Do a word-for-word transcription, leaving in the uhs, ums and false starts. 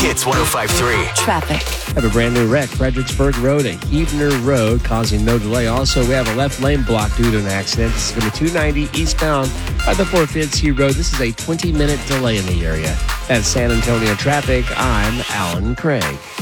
Hits one oh five point three. Traffic. Have a brand new wreck, Fredericksburg Road at Heavener Road, causing no delay. Also, we have a left lane block due to an accident. This is going to be two ninety eastbound by the Fort Fitzhugh Road. This is a twenty minute delay in the area. At San Antonio traffic, I'm Alan Craig.